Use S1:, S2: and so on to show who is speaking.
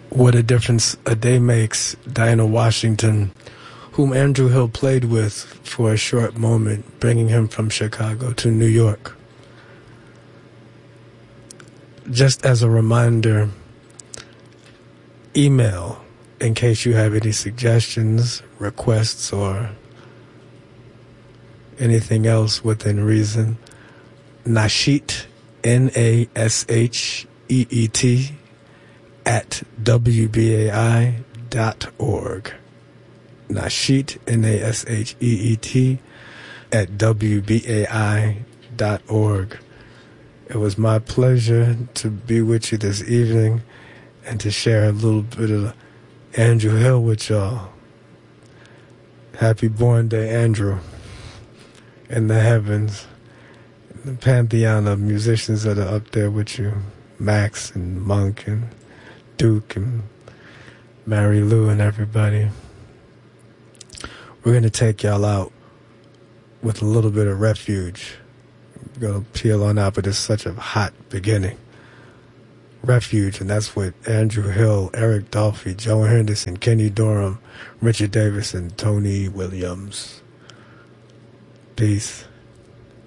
S1: What a Difference a Day Makes, Diana Washington, whom Andrew Hill played with for a short moment, bringing him from Chicago to New York. Just as a reminder, email in case you have any suggestions, requests, or anything else within reason. Nasheet, Nasheet, at WBAI.org. Nasheet, Nasheet, at WBAI.org. It was my pleasure to be with you this evening and to share a little bit of Andrew Hill with y'all. Happy born day, Andrew. In the heavens, the pantheon of musicians that are up there with you, Max and Monk and Duke and Mary Lou and everybody. We're going to take y'all out with a little bit of Refuge. We're going to peel on out, but it's such a hot beginning. Refuge, and that's with Andrew Hill, Eric Dolphy, Joe Henderson, Kenny Dorham, Richard Davis, and Tony Williams. Peace.